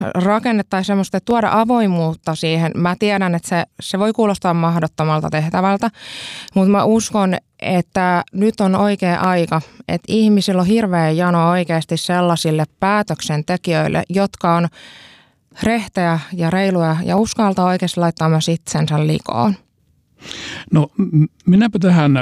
rakennettaisiin semmoista, että tuoda avoimuutta siihen. Mä tiedän, että se voi kuulostaa mahdottomalta tehtävältä, mutta mä uskon, että nyt on oikea aika, että ihmisillä on hirveä jano oikeasti sellaisille päätöksentekijöille, jotka on rehtejä ja reiluja ja uskaltaa oikeasti laittaa myös itsensä likoon. No minäpä tähän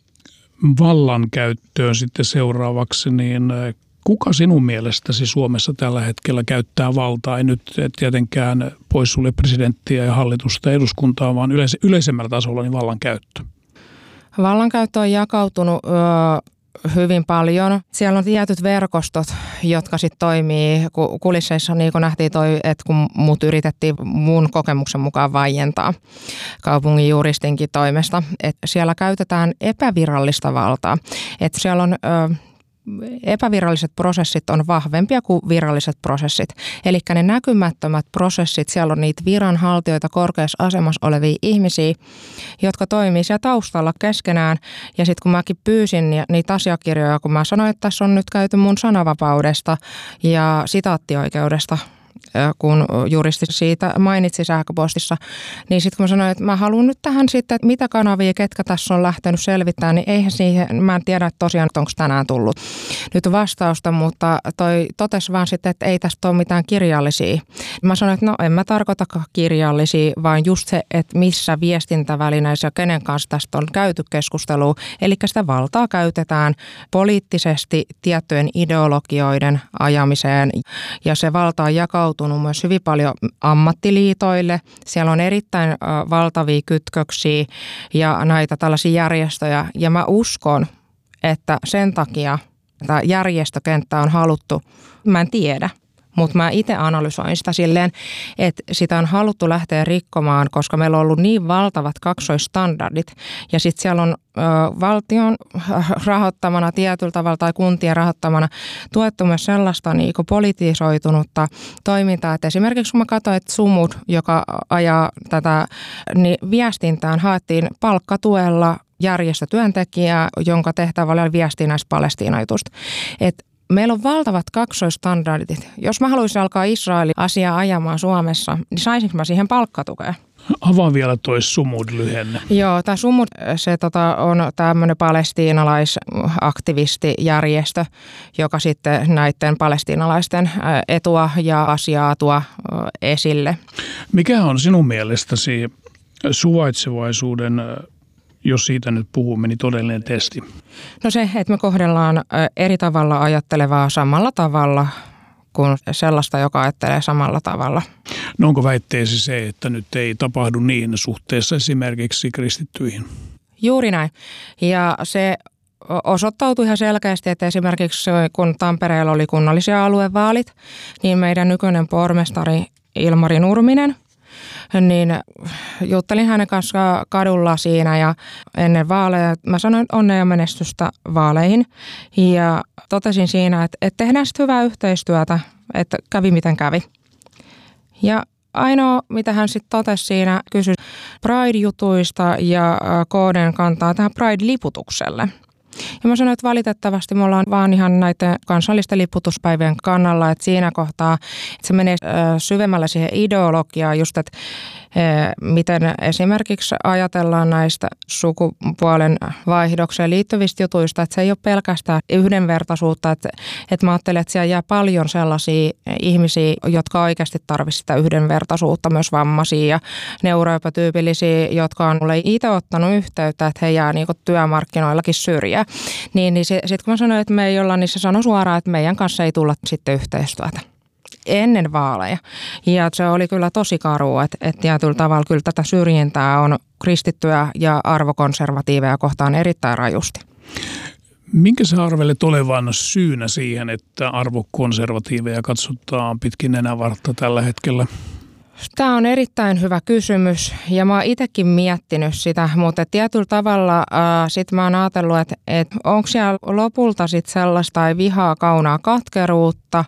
vallankäyttöön sitten seuraavaksi, niin kuka sinun mielestäsi Suomessa tällä hetkellä käyttää valtaa? Ei nyt tietenkään poissulje presidenttiä ja hallitusta ja eduskuntaa, vaan yleisemmällä tasolla niin vallankäyttö. Vallankäyttö on jakautunut hyvin paljon. Siellä on tietyt verkostot, jotka sitten toimii kulisseissa, niin kuin nähtiin että kun mut yritettiin mun kokemuksen mukaan vaientaa kaupungin juristinkin toimesta, että siellä käytetään epävirallista valtaa. Että siellä on epäviralliset prosessit on vahvempia kuin viralliset prosessit. Eli ne näkymättömät prosessit, siellä on niitä viranhaltijoita, korkeassa asemassa olevia ihmisiä, jotka toimii siellä taustalla keskenään. Ja sitten kun mäkin pyysin niitä asiakirjoja, kun mä sanoin, että tässä on nyt käyty mun sananvapaudesta ja sitaattioikeudesta, kun juristi siitä mainitsi sähköpostissa, niin sitten kun mä sanoin, että mä haluan nyt tähän sitten, että mitä kanavia, ketkä tässä on lähtenyt selvittämään, niin eihän siihen, mä en tiedä että tosiaan, onko tänään tullut nyt vastausta, mutta toi totesi vaan sitten, että ei tästä ole mitään kirjallisia. Mä sanoin, että no en mä tarkoitakaan kirjallisia, vaan just se, että missä viestintävälineissä ja kenen kanssa tästä on käyty keskustelua, eli sitä valtaa käytetään poliittisesti tiettyjen ideologioiden ajamiseen ja se valta on jakautunut myös hyvin paljon ammattiliitoille. Siellä on erittäin valtavia kytköksiä ja näitä tällaisia järjestöjä. Ja mä uskon, että sen takia tämä järjestökenttä on haluttu, mä en tiedä, mutta mä itse analysoin sitä silleen, että sitä on haluttu lähteä rikkomaan, koska meillä on ollut niin valtavat kaksoisstandardit. Ja sitten siellä on valtion rahoittamana tietyllä tavalla tai kuntien rahoittamana tuettu myös sellaista niin kuin politisoitunutta toimintaa. Että esimerkiksi kun mä katsoin, että Sumud, joka ajaa tätä, niin viestintään haettiin palkkatuella järjestötyöntekijää, jonka tehtävä oli viestiä näistä Palestiina-jutusta. Meillä on valtavat kaksoisstandardit. Jos mä haluaisin alkaa Israelin asiaa ajamaan Suomessa, niin saisinko mä siihen palkkatukea? Avaa vielä toi Sumud-lyhenne. Joo, tämä Sumud on tämmöinen palestiinalaisaktivistijärjestö, joka sitten näiden palestiinalaisten etua ja asiaa tuo esille. Mikä on sinun mielestäsi suvaitsevaisuuden, jos siitä nyt puhumme, niin todellinen testi? No se, että me kohdellaan eri tavalla ajattelevaa samalla tavalla kuin sellaista, joka ajattelee samalla tavalla. No onko väitteesi se, että nyt ei tapahdu niin suhteessa esimerkiksi kristittyihin? Juuri näin. Ja se osoittautui ihan selkeästi, että esimerkiksi kun Tampereella oli kunnallisia aluevaalit, niin meidän nykyinen pormestari Ilmari Nurminen, niin juttelin hänen kanssaan kadulla siinä ja ennen vaaleja mä sanoin onnea ja menestystä vaaleihin ja totesin siinä, että tehdään sitten hyvää yhteistyötä, että kävi miten kävi. Ja ainoa, mitä hän sitten totesi siinä, kysyi Pride-jutuista ja KD:n kantaa tähän Pride-liputukselle. Ja mä sanoin, että valitettavasti me ollaan vaan ihan näiden kansallisten liputuspäivien kannalla, että siinä kohtaa että se menee syvemmällä siihen ideologiaan just, että miten esimerkiksi ajatellaan näistä sukupuolen vaihdokseen liittyvistä jutuista, että se ei ole pelkästään yhdenvertaisuutta, että mä ajattelen, että siellä jää paljon sellaisia ihmisiä, jotka oikeasti tarvitsisivat sitä yhdenvertaisuutta, myös vammaisia ja neuroepätyypillisiä, jotka on mulle itse ottanut yhteyttä, että he jää niinku työmarkkinoillakin syrjään. Niin sitten kun mä sanoin, että me ei olla, niin se sanoi suoraan, että meidän kanssa ei tulla sitten yhteistyötä ennen vaaleja. Ja se oli kyllä tosi karua, että tietyllä tavalla kyllä tätä syrjintää on kristittyjä ja arvokonservatiiveja kohtaan erittäin rajusti. Minkä sä arvelet olevan syynä siihen, että arvokonservatiiveja katsotaan pitkin nenävartta tällä hetkellä? Tämä on erittäin hyvä kysymys ja mä oon itsekin miettinyt sitä, mutta tietyllä tavalla sit mä oon ajatellut, että onko siellä lopulta sit sellaista vihaa, kaunaa, katkeruutta,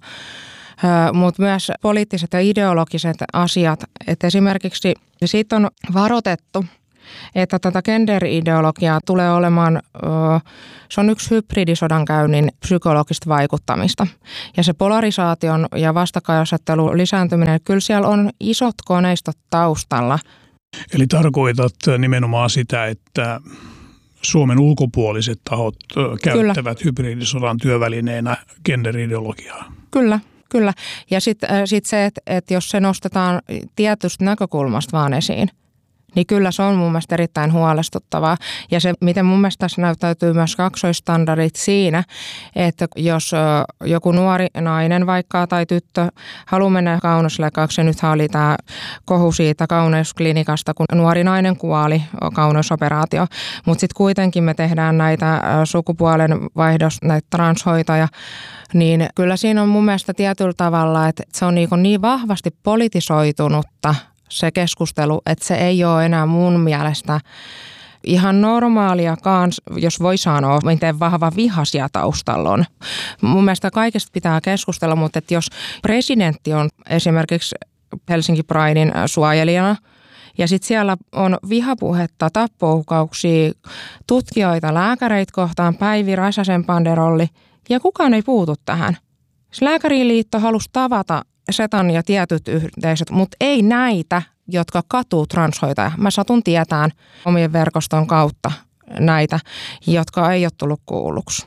mutta myös poliittiset ja ideologiset asiat. Että esimerkiksi siitä on varoitettu että tätä gender-ideologiaa tulee olemaan, se on yksi hybridisodankäynnin psykologista vaikuttamista. Ja se polarisaation ja vastakkainasettelun lisääntyminen, kyllä siellä on isot koneistot taustalla. Eli tarkoitat nimenomaan sitä, että Suomen ulkopuoliset tahot käyttävät hybridisodan työvälineenä gender-ideologiaa? Kyllä. Ja sitten se, että jos se nostetaan tietystä näkökulmasta vaan esiin, niin kyllä se on mun mielestä erittäin huolestuttavaa. Ja se, miten mun mielestä tässä näyttäytyy myös kaksoistandardit siinä, että jos joku nuori nainen vaikka tai tyttö haluaa mennä kauneusleikkaukseen, nythän oli tämä kohu siitä kauneusklinikasta, kun nuori nainen kuoli, kauneusoperaatio, mutta sitten kuitenkin me tehdään näitä sukupuolen vaihdos, näitä transhoitoja, niin kyllä siinä on mun mielestä tietyllä tavalla, että se on niin vahvasti politisoitunutta se keskustelu, että se ei ole enää mun mielestä ihan normaaliakaan, jos voi sanoa, miten vahva viha siellä taustalla on. Mun mielestä kaikesta pitää keskustella, mutta että jos presidentti on esimerkiksi Helsinki Pridein suojelijana, ja sitten siellä on vihapuhetta, tappouhkauksia, tutkijoita, lääkäreitä kohtaan, Päivi Räsäsen banderolli, ja kukaan ei puutu tähän. Lääkäriliitto halusi tavata Setan ja tietyt yhteisöt, mutta ei näitä, jotka katuu transhoitajia. Mä satun tietään omien verkoston kautta näitä, jotka ei ole tullut kuulluksi.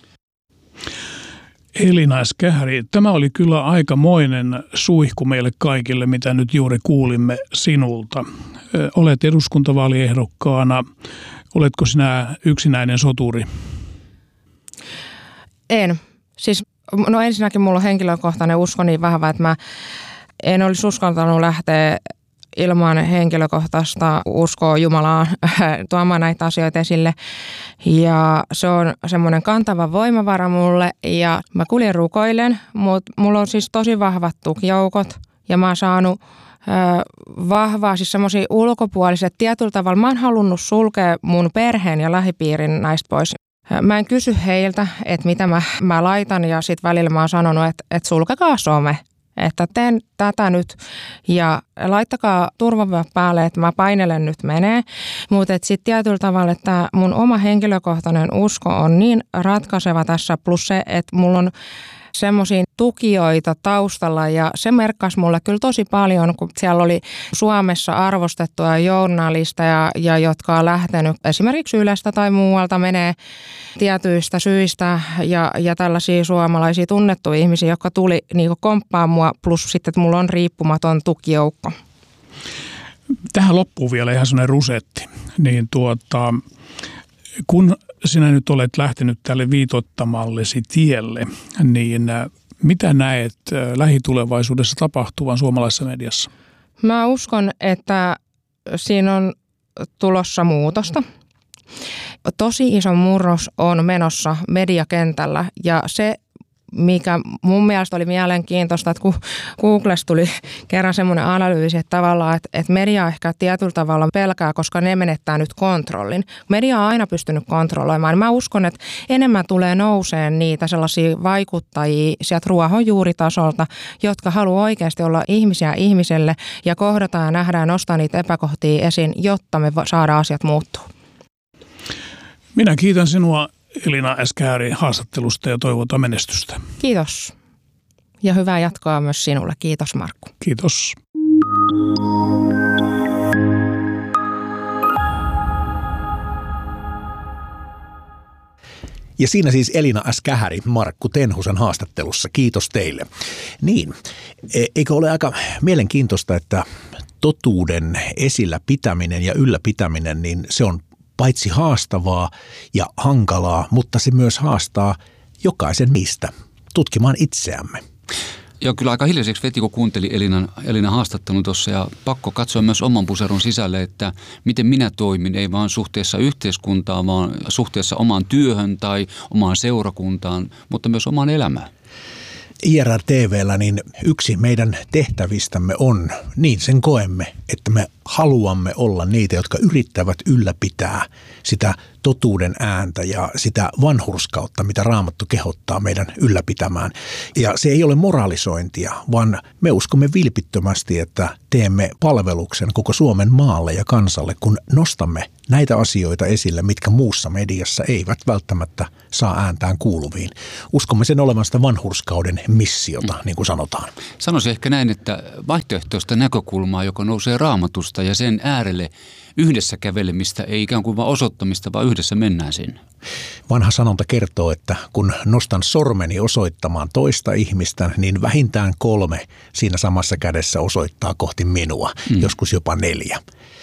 Elina S. Kähäri, tämä oli kyllä aikamoinen suihku meille kaikille, mitä nyt juuri kuulimme sinulta. Olet eduskuntavaaliehdokkaana. Oletko sinä yksinäinen soturi? En. Siis ensinnäkin mulla on henkilökohtainen usko niin vahva, että mä en olisi uskaltanut lähteä ilman henkilökohtaista uskoa Jumalaan tuomaan näitä asioita esille. Ja se on semmoinen kantava voimavara mulle ja mä kuljen rukoilen, mutta mulla on siis tosi vahvat tukijoukot ja mä oon saanut vahvaa, siis semmoisia ulkopuoliset tietyllä tavalla. Mä oon halunnut sulkea mun perheen ja lähipiirin näistä pois. Mä en kysy heiltä, että mitä mä laitan ja sitten välillä mä oon sanonut, että sulkekaa some, että teen tätä nyt ja laittakaa turvavyöt päälle, että mä painelen nyt menee. Mutta sitten tietyllä tavalla, että mun oma henkilökohtainen usko on niin ratkaiseva tässä, plus se, että mulla on semmoisia tukijoita taustalla ja se merkkasi mulle kyllä tosi paljon, kun siellä oli Suomessa arvostettuja journalisteja ja jotka on lähtenyt esimerkiksi Ylestä tai muualta menee tietyistä syistä ja tällaisia suomalaisia tunnettuja ihmisiä, jotka tuli niinku komppaan mua, plus sitten, että mulla on riippumaton tukijoukko. Tähän loppuu vielä ihan sellainen rusetti, niin kun sinä nyt olet lähtenyt tälle viitoittamallesi tielle, niin mitä näet lähitulevaisuudessa tapahtuvan suomalaisessa mediassa? Mä uskon, että siinä on tulossa muutosta. Tosi iso murros on menossa mediakentällä ja se, mikä mun mielestä oli mielenkiintoista, että kun Googlesta tuli kerran semmoinen analyysi, että tavallaan, että media ehkä tietyllä tavalla pelkää, koska ne menettää nyt kontrollin. Media on aina pystynyt kontrolloimaan. Mä uskon, että enemmän tulee nouseen niitä sellaisia vaikuttajia sieltä ruohonjuuritasolta, jotka haluaa oikeasti olla ihmisiä ihmiselle ja kohdata ja nähdä ja nostaa niitä epäkohtia esiin, jotta me saadaan asiat muuttua. Minä kiitän sinua, Elina S. Kähäri, haastattelusta ja toivotan menestystä. Kiitos. Ja hyvää jatkoa myös sinulle. Kiitos, Markku. Kiitos. Ja siinä siis Elina S. Kähäri Markku Tenhusen haastattelussa. Kiitos teille. Niin, eikö ole aika mielenkiintoista, että totuuden esillä pitäminen ja ylläpitäminen, niin se on paitsi haastavaa ja hankalaa, mutta se myös haastaa jokaisen meistä tutkimaan itseämme. Joo, kyllä aika hiljaiseksi veti, kun kuunteli Elinan haastattelun tuossa ja pakko katsoa myös oman puseron sisälle, että miten minä toimin, ei vaan suhteessa yhteiskuntaan, vaan suhteessa omaan työhön tai omaan seurakuntaan, mutta myös omaan elämään. IRR-TV:llä niin yksi meidän tehtävistämme on, niin sen koemme, että me haluamme olla niitä, jotka yrittävät ylläpitää sitä totuuden ääntä ja sitä vanhurskautta, mitä Raamattu kehottaa meidän ylläpitämään. Ja se ei ole moralisointia, vaan me uskomme vilpittömästi, että teemme palveluksen koko Suomen maalle ja kansalle, kun nostamme näitä asioita esille, mitkä muussa mediassa eivät välttämättä saa ääntään kuuluviin. Uskomme sen olevan sitä vanhurskauden missiota, niin kuin sanotaan. Sanoisin ehkä näin, että vaihtoehtoista näkökulmaa, joka nousee Raamatusta ja sen äärelle yhdessä kävelemistä, ei ikään kuin vaan osoittamista, vaan yhdessä mennään sinne. Vanha sanonta kertoo, että kun nostan sormeni osoittamaan toista ihmistä, niin vähintään 3 siinä samassa kädessä osoittaa kohti minua, joskus jopa 4.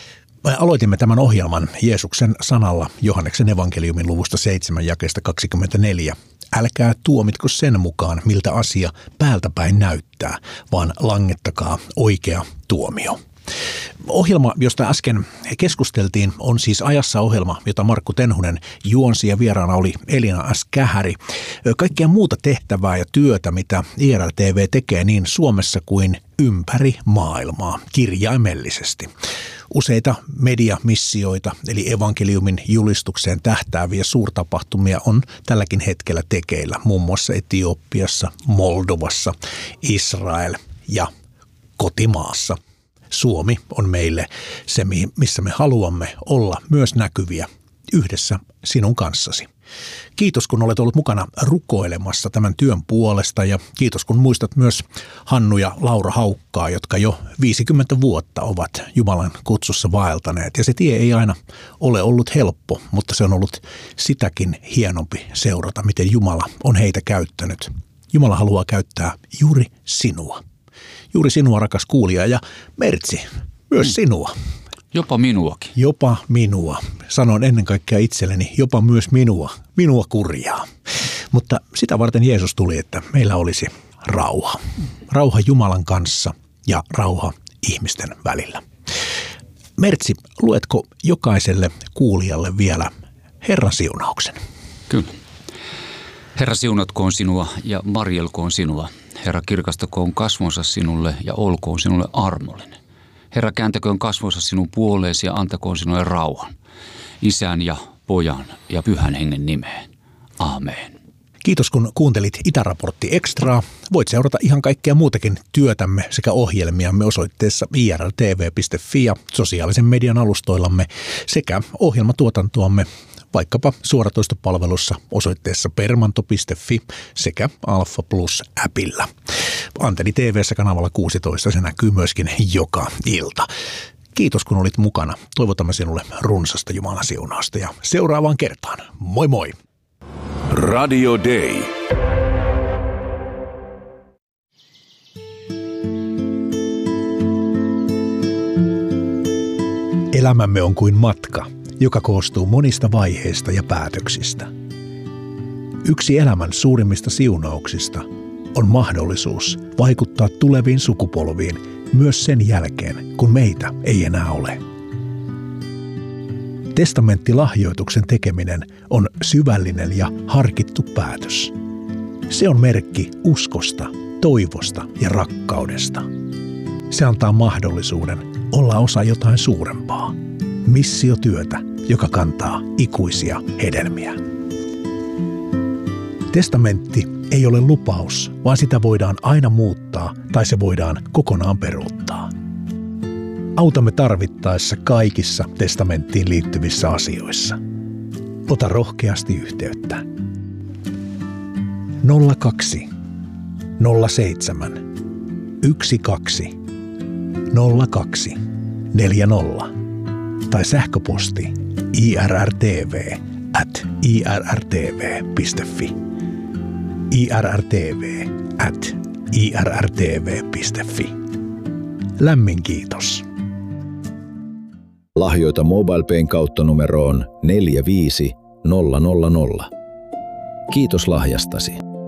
Me aloitimme tämän ohjelman Jeesuksen sanalla Johanneksen evankeliumin luvusta 7 jakeesta 24. Älkää tuomitko sen mukaan, miltä asia päältäpäin näyttää, vaan langettakaa oikea tuomio. Ohjelma, josta äsken keskusteltiin, on siis Ajassa ohjelma, jota Markku Tenhunen juonsi ja vieraana oli Elina S. Kähäri. Kaikkea muuta tehtävää ja työtä, mitä IRL-TV tekee niin Suomessa kuin ympäri maailmaa kirjaimellisesti. Useita mediamissioita, eli evankeliumin julistukseen tähtääviä suurtapahtumia on tälläkin hetkellä tekeillä, muun muassa Etiopiassa, Moldovassa, Israel ja kotimaassa. Suomi on meille se, missä me haluamme olla myös näkyviä yhdessä sinun kanssasi. Kiitos, kun olet ollut mukana rukoilemassa tämän työn puolesta ja kiitos, kun muistat myös Hannu ja Laura Haukkaa, jotka jo 50 vuotta ovat Jumalan kutsussa vaeltaneet. Ja se tie ei aina ole ollut helppo, mutta se on ollut sitäkin hienompi seurata, miten Jumala on heitä käyttänyt. Jumala haluaa käyttää juuri sinua. Juuri sinua, rakas kuulija, ja Mertsi, myös sinua. Jopa minuakin. Jopa minua. Sanon ennen kaikkea itselleni, jopa myös minua kurjaa. Mutta sitä varten Jeesus tuli, että meillä olisi rauha. Rauha Jumalan kanssa ja rauha ihmisten välillä. Mertsi, luetko jokaiselle kuulijalle vielä Herran siunauksen? Kyllä. Herra siunatkoon sinua ja varjelkoon sinua. Herra kirkastakoon kasvonsa sinulle ja olkoon sinulle armollinen. Herra kääntäköön kasvonsa sinun puoleesi ja antakoon sinulle rauhan. Isän ja Pojan ja Pyhän Hengen nimeen. Aamen. Kiitos, kun kuuntelit Itäraportti Extraa. Voit seurata ihan kaikkea muutakin työtämme sekä ohjelmiamme osoitteessa irltv.fi ja sosiaalisen median alustoillamme sekä ohjelmatuotantoamme vaikkapa suoratoistopalvelussa osoitteessa permanto.fi sekä Alfa Plus-äpillä. Antenni TV:ssä kanavalla 16 se näkyy myöskin joka ilta. Kiitos, kun olit mukana. Toivotamme sinulle runsasta Jumalan siunausta ja seuraavaan kertaan. Moi moi! Radio Day. Elämämme on kuin matka, joka koostuu monista vaiheista ja päätöksistä. Yksi elämän suurimmista siunauksista on mahdollisuus vaikuttaa tuleviin sukupolviin myös sen jälkeen, kun meitä ei enää ole. Testamenttilahjoituksen tekeminen on syvällinen ja harkittu päätös. Se on merkki uskosta, toivosta ja rakkaudesta. Se antaa mahdollisuuden olla osa jotain suurempaa. Missiotyötä, joka kantaa ikuisia hedelmiä. Testamentti ei ole lupaus, vaan sitä voidaan aina muuttaa tai se voidaan kokonaan peruuttaa. Autamme tarvittaessa kaikissa testamenttiin liittyvissä asioissa. Ota rohkeasti yhteyttä. 02 07 12 02 40 tai sähköposti irrtv@irrtv.fi. irrtv@irrtv.fi. Lämmin kiitos. Lahjoita MobilePayn kautta numeroon 45000. Kiitos lahjastasi.